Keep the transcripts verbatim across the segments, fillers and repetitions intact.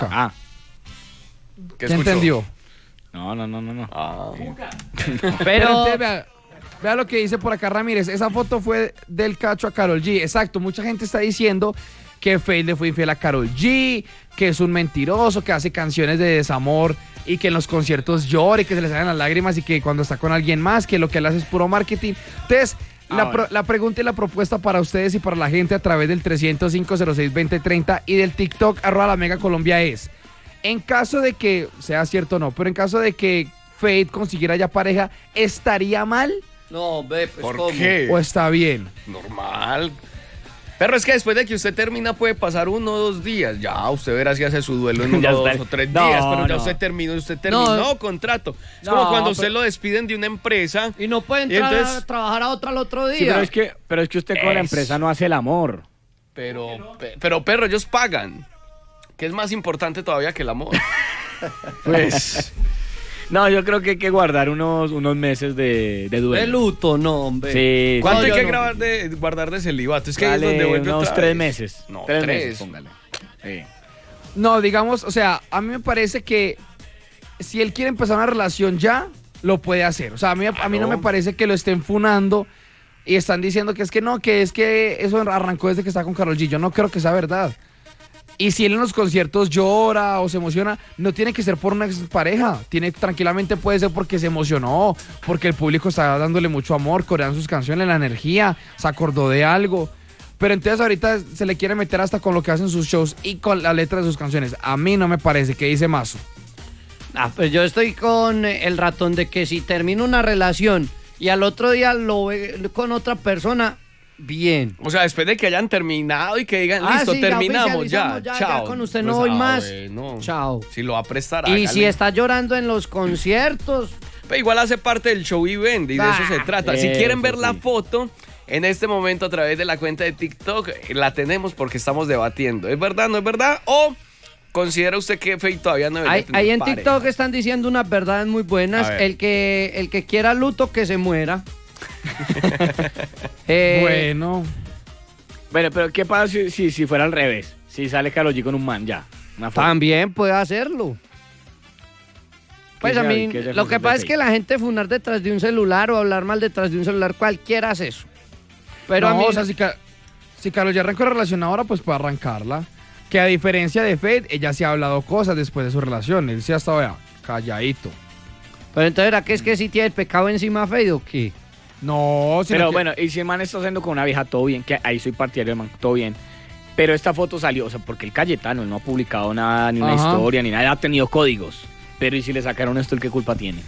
Ah. ¿Qué ¿Qué entendió? No, no, no, no, no. Ah. Pero, Pero entonces, vea, vea lo que dice por acá Ramírez. Esa foto fue del cacho a Karol G. Exacto, mucha gente está diciendo que Feid le fue infiel a Karol G, que es un mentiroso, que hace canciones de desamor y que en los conciertos llora y que se le salen las lágrimas y que cuando está con alguien más, que lo que él hace es puro marketing. Entonces, Ah, la, bueno. pro- la pregunta y la propuesta para ustedes y para la gente a través del trescientos cinco cero seis veinte treinta y del TikTok arroba la Mega Colombia es, en caso de que, sea cierto o no, pero en caso de que Feid consiguiera ya pareja, ¿estaría mal no, ve, pues ¿Por ¿cómo? qué? o está bien? Normal. Pero es que después de que usted termina puede pasar uno o dos días. Ya, usted verá si hace su duelo en uno, Ya dos está. o tres No, días. Pero ya no. usted terminó, usted terminó No. contrato. Es No, como cuando usted pero- lo despiden de una empresa. Y no puede Y entrar entonces- a trabajar a otra al otro día. Sí, pero es que, pero es que usted con la Es- empresa no hace el amor. Pero, pe- pero perro, ellos pagan. Que es más importante todavía que el amor. Pues. No, yo creo que hay que guardar unos, unos meses de, de duelo. De luto, no, hombre. Sí, ¿Cuánto No, hay yo que no. grabar de, guardar de celibato? Es que ahí es Dale donde vuelve unos otra tres vez. meses. No, tres, tres. meses, póngale. Sí. No, digamos, o sea, a mí me parece que si él quiere empezar una relación ya, lo puede hacer. O sea, a mí, a mí no me Claro. parece que lo estén funando y están diciendo que es que no, que es que eso arrancó desde que está con Karol G. Yo no creo que sea verdad. Y si él en los conciertos llora o se emociona, no tiene que ser por una pareja. Tiene, tranquilamente puede ser porque se emocionó, porque el público está dándole mucho amor, corean sus canciones, la energía, se acordó de algo. Pero entonces ahorita se le quiere meter hasta con lo que hacen sus shows y con la letra de sus canciones. A mí no me parece, que dice Mazo. Ah, pues yo estoy con eh, el ratón de que si termino una relación y al otro día lo ve con otra persona, bien. O sea, después de que hayan terminado y que digan, Ah, listo, sí, ya terminamos, ya, oficializamos, ya, chao. ya con usted Pues, no voy ah, más. bueno. Chao. Si lo va a prestar, Y hágale. si está llorando en los conciertos, Pero igual hace parte del show y vende, y de eso Ah, se trata. Si eso quieren ver la sí. foto, en este momento a través de la cuenta de TikTok, eh, la tenemos porque estamos debatiendo. ¿Es verdad, no es verdad? ¿O considera usted que Feid todavía no debería ahí, tener ahí en pareja? TikTok están diciendo unas verdades muy buenas. A ver. El que, el que quiera luto, que se muera. Eh, Bueno, Bueno, pero ¿qué pasa si, si, si fuera al revés? Si sale Karol G con un man ya. Una foto. También puede hacerlo. Pues a sea- mí, que sea lo que con pasa es Feid. que la gente funar detrás de un celular o hablar mal detrás de un celular, cualquiera hace eso. Pero no, a mí, o sea, si, Ka- si Karol ya arrancó la relación ahora, pues puede arrancarla. Que a diferencia de Feid, ella sí ha hablado cosas después de su relación. Él sí ha estado ya, calladito. pero entonces, ¿era que es que si tiene el pecado encima, Feid, o qué? No, sino Pero que- bueno, y si el man está haciendo con una vieja, todo bien, que ahí soy partidario del man, todo bien. Pero esta foto salió, o sea, porque el Cayetano, él no ha publicado nada, ni una Ajá. historia, ni nada, ha tenido códigos. Pero ¿y si le sacaron esto, el qué culpa tiene?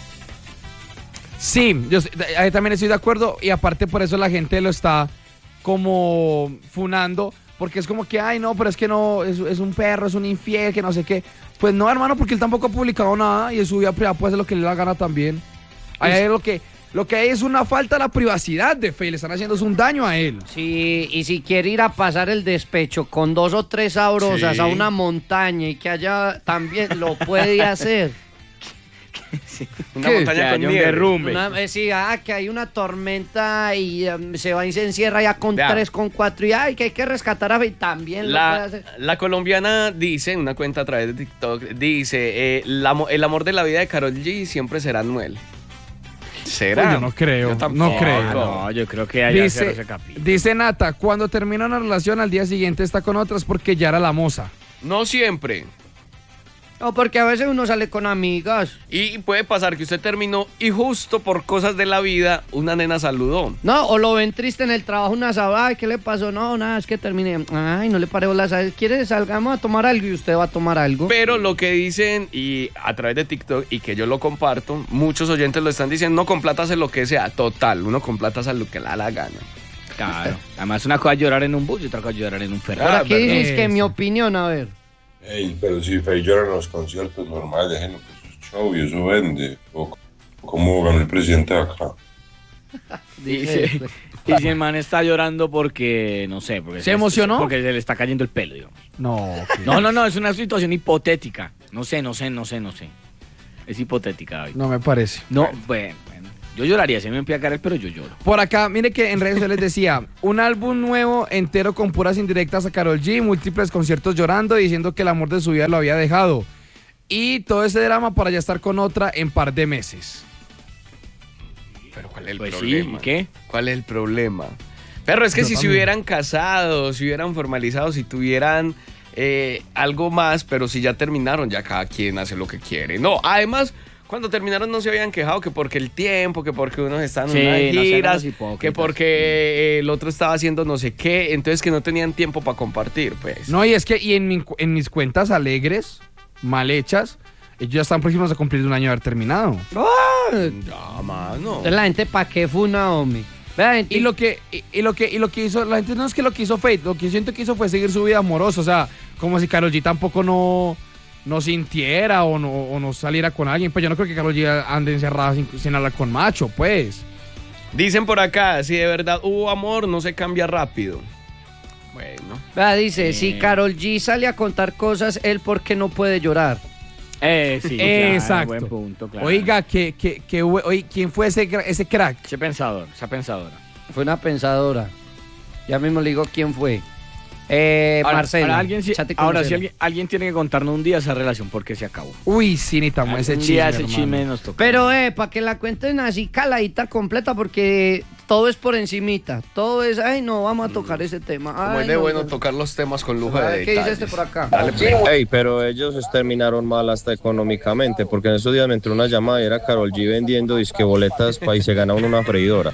Sí, yo sé- ahí también estoy de acuerdo y aparte por eso la gente lo está como funando, porque es como que, ay no, pero es que no, es, es un perro, es un infiel, que no sé qué. Pues no, hermano, porque él tampoco ha publicado nada y en su vida privada puede hacer lo que le dé la gana también. Ahí hay lo que, lo que hay es una falta a la privacidad de Feid, le están haciendo un daño a él. Sí, y si quiere ir a pasar el despecho con dos o tres sabrosas Sí. a una montaña y que allá también lo puede hacer. Una ¿Qué? montaña Que con haya un nieve. derrumbe. Una, eh, sí, ah, que hay una tormenta y um, se va y se encierra ya con Vea. tres, con cuatro y ay, que hay que rescatar a Feid, también lo puede La, hacer. la colombiana dice, en una cuenta a través de TikTok, dice, eh, la mo- el amor de la vida de Karol G siempre será Anuel. ¿Será? Uy, yo no creo, Yo tampoco. no creo. Ah, no, yo creo que hay que hacer Dice, ese capítulo. dice Nata, cuando termina una relación al día siguiente está con otras porque ya era la moza. No siempre. No, porque a veces uno sale con amigas. Y puede pasar que usted terminó y justo por cosas de la vida una nena saludó. No, o lo ven triste en el trabajo, una sábado, ay, ¿qué le pasó? No, nada, es que terminé. Ay, no le paré bolas. ¿Quiere salgamos a tomar algo? Y usted va a tomar algo. Pero lo que dicen, y a través de TikTok, y que yo lo comparto, muchos oyentes lo están diciendo, no, con plata hace lo que sea, total, uno con plata hace lo que le da la gana. Claro. Además, una cosa es llorar en un bus y otra cosa es llorar en un Ferrari. Ahora Ah, aquí verdad. dices que Eso. mi opinión, a ver. Ey, pero si Feid llora en los conciertos, normal, déjenlo que eso es show y eso vende. O como ganó el presidente de acá. Dice, y si el man está llorando porque, no sé, porque ¿Se emocionó? Porque se le está cayendo el pelo, digamos. No, No, no, no, es una situación hipotética. No sé, no sé, no sé, no sé. Es hipotética, David. no me parece. No, bueno, bueno. Yo lloraría, se me empieza a caer, pero yo lloro. Por acá, mire que en redes sociales decía, un álbum nuevo entero con puras indirectas a Karol G, múltiples conciertos llorando y diciendo que el amor de su vida lo había dejado. Y todo ese drama para ya estar con otra en par de meses. Pero ¿cuál es el Pues sí, problema? ¿y qué? ¿Cuál es el problema? Pero es que Yo si se también. hubieran casado, si hubieran formalizado, si tuvieran eh, algo más, pero si ya terminaron, ya cada quien hace lo que quiere. No, además, cuando terminaron no se habían quejado que porque el tiempo, que porque unos estaban en Sí, unas no sean giras, los hipócritas. que porque eh, el otro estaba haciendo no sé qué, entonces que no tenían tiempo para compartir, pues. No, y es que y en, mi- en mis cuentas alegres, mal hechas, ellos ya están próximos a cumplir un año de haber terminado. Ya, mano. Entonces, la gente, ¿para qué funa, hombre? Vean, Y lo que y, y lo que y lo que hizo la gente no es que lo que hizo Fate, lo que siento que hizo fue seguir su vida amorosa, o sea, como si Karol G tampoco no no sintiera o no, o no saliera con alguien, pues yo no creo que Karol G ande encerrada sin, sin hablar con macho, pues. Dicen por acá, si de verdad hubo amor, no se cambia rápido. Bueno. Vea, dice, Eh. si Karol G sale a contar cosas, él ¿por qué no puede llorar? Eh, sí, Exacto. claro, buen punto, claro. Oiga, que que que oye, ¿quién fue ese gra- ese crack? Ese pensador, esa pensadora. Fue una pensadora. Ya mismo le digo quién fue. Eh, Ahora, Marcela. ahora, alguien, sí- Chate con ahora sí Marcela. alguien, alguien tiene que contarnos un día esa relación porque se acabó. Uy, sí, necesitamos ese Un chisme. día ese hermano. chisme nos toca. Pero, eh, para que la cuenten así caladita completa, porque todo es por encimita. Todo es, ay, no, vamos a tocar ese tema. Como Ay, es de no, bueno no. tocar los temas con lujo de Ay, ¿qué dice detalles. este por acá? Dale, pues. Ey, pero ellos terminaron mal hasta económicamente, porque en esos días me entró una llamada y era Karol G vendiendo disque boletas para y se ganaron una freidora.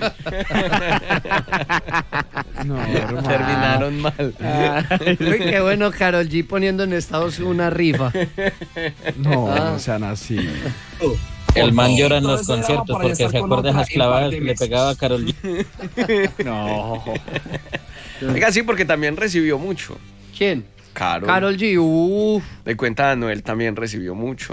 No, hermano. Terminaron mal. Uy, qué bueno Karol G poniendo en Estados una rifa. No, Ah. no sean así. El man llora en Todo los ese drama conciertos para ya porque estar se con acuerda de otra esas en clavadas par de que le meses. pegaba a Karol G. No. Oiga, sí, porque también recibió mucho. ¿Quién? Karol. Karol G, uff. De cuenta, Noel también recibió mucho.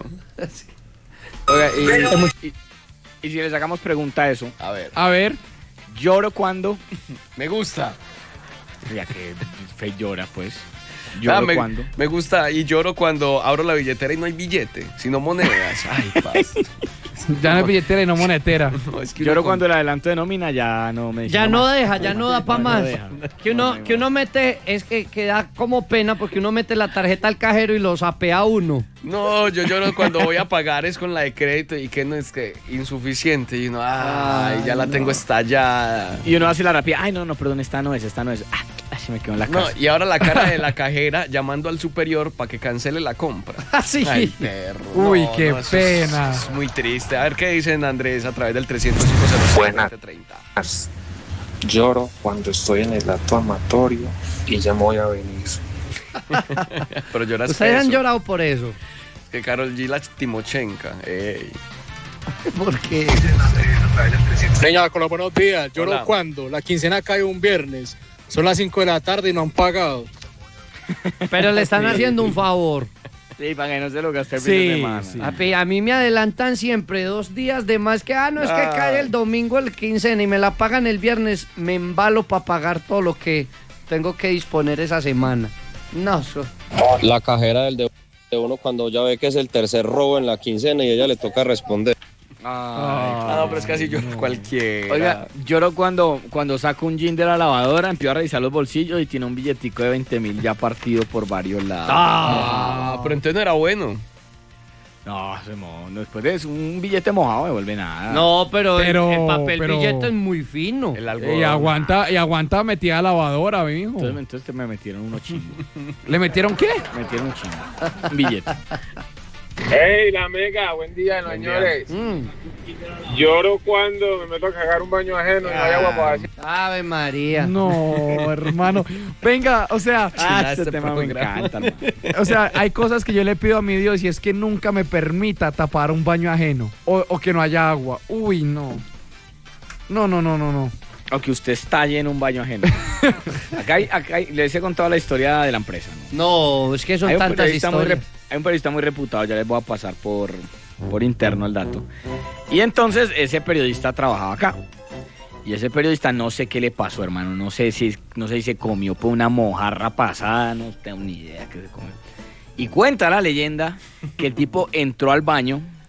Oiga, y, y- y si le sacamos pregunta a eso, A ver, A ver, lloro cuando. me gusta. Ya que fe llora, pues. Ah, Lloro me, cuando. me gusta y lloro cuando abro la billetera y no hay billete, sino monedas. Ay, paz. ya no es billetera y no monetera. No, es que Lloro uno cuando el adelanto de nómina ya no me Ya no deja, ya no da para Ya no más. deja. Que No, uno, no, que uno mete, es que, que da como pena porque uno mete la tarjeta al cajero y lo sapea uno. No, yo lloro cuando voy a pagar es con la de crédito y que no es que insuficiente y uno, ay, ya la tengo estallada. Y uno hace la rápida. Ay, no, no, perdón, esta no es, esta no es. Ah, ay, se me quedó en la No, casa. y ahora la cara de la cajera llamando al superior para que cancele la compra. Así. Ay, perro. Uy, No, qué no, eso pena. Es, es muy triste. A ver qué dicen Andrés a través del trescientos cinco cero seis Buena. veinte treinta. Lloro cuando estoy en el acto amatorio y ya me voy a venir. Pero lloras Ustedes han peso. llorado por eso. Que Karol G la Timochenka. Ey. Porque Señora, con los buenos días. Lloro Hola. cuando la quincena cae un viernes. Son las cinco de la tarde y no han pagado. pero le están haciendo un favor. Sí, para que no se lo gaste el fin Sí, de semana. sí. A, pi- a mí me adelantan siempre dos días de más que, ah, no es que Ah. cae el domingo el quincena y me la pagan el viernes, me embalo para pagar todo lo que tengo que disponer esa semana. No, eso- La cajera del de de uno cuando ya ve que es el tercer robo en la quincena y ella le toca responder. Ah, no, pero es que así llora cualquiera. Oiga, lloro cuando, cuando saco un jean de la lavadora, empiezo a revisar los bolsillos y tiene un billetico de veinte mil ya partido por varios lados. Ah, pero entonces no era bueno. No, se mo- no, después de eso, un billete mojado me vuelve nada. no, pero, el- Pero- el, papel pero- billete es muy fino. El algodón. Y aguanta, y aguanta metida a lavadora, mi hijo. Entonces, entonces me metieron unos chingos. ¿Le metieron qué? Me metieron un chingo. Un billete. Hey, la mega, buen día, Buen señores. Mm. Lloro cuando me meto a cagar un baño ajeno y no hay agua para hacer. Ave María. No, hermano. Venga, o sea, Ah, este este tema me programa. encanta, hermano. o sea, hay cosas que yo le pido a mi Dios y es que nunca me permita tapar un baño ajeno o, o que no haya agua. Uy, no. No, no, no, no, no. O que usted estalle en un baño ajeno. Acá, hay, acá hay- les he contado la historia de la empresa, ¿no? No, es que son Hay un, tantas periodista muy historias. rep- hay un periodista muy reputado, ya les voy a pasar por, por interno el dato. Y entonces ese periodista trabajaba acá. Y ese periodista no sé qué le pasó, hermano. No sé si, no sé si se comió por una mojarra pasada, no tengo ni idea qué se comió. Y cuenta la leyenda que el tipo entró al baño,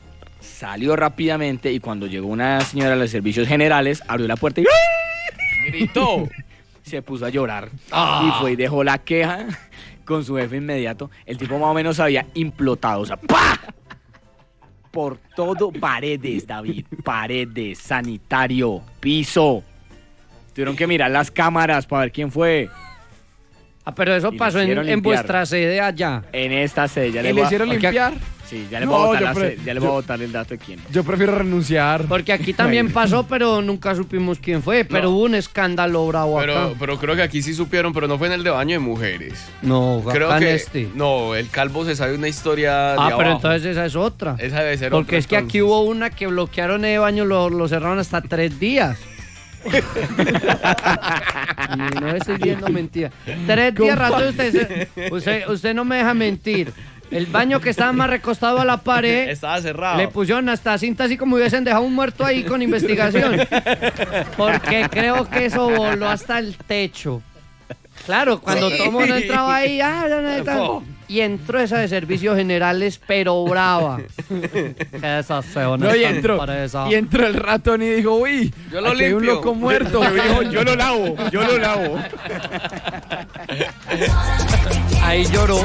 salió rápidamente y cuando llegó una señora de los servicios generales, abrió la puerta y gritó. Se puso a llorar Ah. y fue y dejó la queja con su jefe inmediato. El tipo más o menos había implotado, o sea, ¡pah! Por todo, paredes, David, paredes, sanitario, piso. Tuvieron que mirar las cámaras para ver quién fue. Ah, pero eso Y le pasó en, hicieron en limpiar. vuestra sede allá. En esta sede, ya ¿Y le le voy a- hicieron porque- limpiar? Sí, ya le No, voy a botar, yo la pre- sede, ya le yo- voy a botar el dato de quién. Yo prefiero renunciar. Porque aquí también pasó, pero nunca supimos quién fue. Pero No. hubo un escándalo bravo Pero, acá. pero creo que aquí sí supieron, pero no fue en el de baño de mujeres. No, Creo acá en que este. no, el calvo se sabe una historia de Ah, pero abajo. entonces esa es otra. Esa debe ser Porque otra, es que aquí entonces. hubo una que bloquearon el baño, lo, lo cerraron hasta tres días. Y no estoy viendo mentira. Tres días rato usted, se- usted, usted no me deja mentir. El baño que estaba más recostado a la pared, Estaba cerrado. le pusieron hasta cinta así como hubiesen dejado un muerto ahí con investigación. Porque creo que eso voló hasta el techo. Claro, cuando todo el mundo entraba ahí, ah, no, no, no, y entró esa de servicios generales, pero brava. Que esas se No, y entró, y entró el ratón y dijo, uy, Yo lo aquí hay un limpio. loco muerto. Y dijo, yo lo lavo, yo lo lavo. Ahí lloró.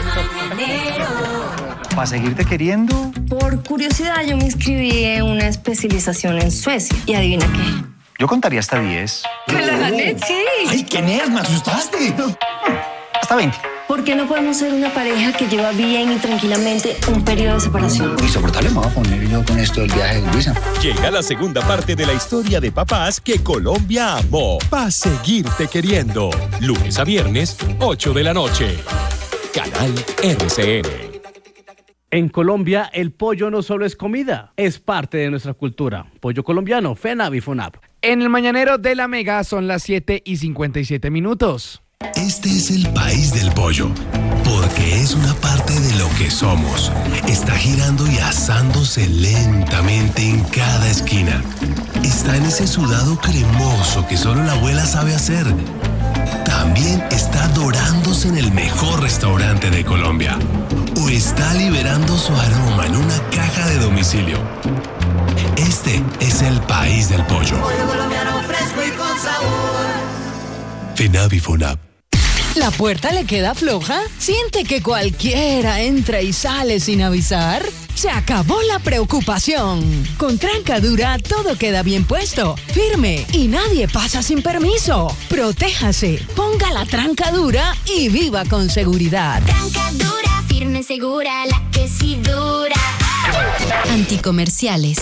¿Para seguirte queriendo? Por curiosidad, yo me inscribí en una especialización en Suecia. Y adivina qué. Yo contaría hasta diez. ¿Me la gané? Sí. ¡Ay, qué nerd! ¡Me asustaste! Hasta veinte. ¿Por qué no podemos ser una pareja que lleva bien y tranquilamente un periodo de separación? Insoportable, me voy a poner yo con esto del viaje de Luisa. Llega la segunda parte de la historia de papás que Colombia amó. Pa' seguirte queriendo. Lunes a viernes, ocho de la noche. Canal R C N. En Colombia, el pollo no solo es comida, es parte de nuestra cultura. Pollo colombiano, FENAV y FONAP. En el mañanero de la Mega son las siete y cincuenta y siete minutos. Este es el país del pollo, porque es una parte de lo que somos. Está girando y asándose lentamente en cada esquina. Está en ese sudado cremoso que solo la abuela sabe hacer. También está dorándose en el mejor restaurante de Colombia. O está liberando su aroma en una caja de domicilio. Este es el país del pollo. Pollo colombiano fresco y con sabor. FENAV y FONAP. ¿La puerta le queda floja? ¿Siente que cualquiera entra y sale sin avisar? Se acabó la preocupación. Con Trancadura todo queda bien puesto, firme y nadie pasa sin permiso. Protéjase, ponga la Trancadura y viva con seguridad. Trancadura, firme, segura, la que sí dura. Anticomerciales.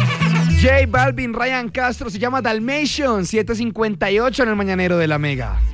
J Balvin, Ryan Castro, se llama Dalmatian, siete cincuenta y ocho en el mañanero de la Mega.